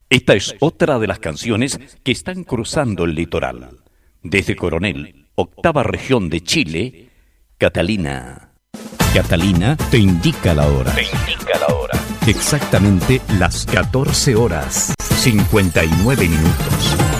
Esta es otra de las canciones que están cruzando el litoral. Desde Coronel, octava región de Chile, Catalina. Catalina te indica la hora. Te indica la hora. Exactamente las 14 horas, 59 minutos.